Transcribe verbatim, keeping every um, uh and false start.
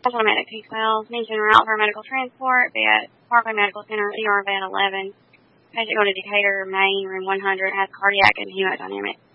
National Medic T twelve, mention route for medical transport, vet, Parkway Medical Center, E R vet eleven. Patient going to Decatur, Maine, room one hundred, has cardiac and hemodynamic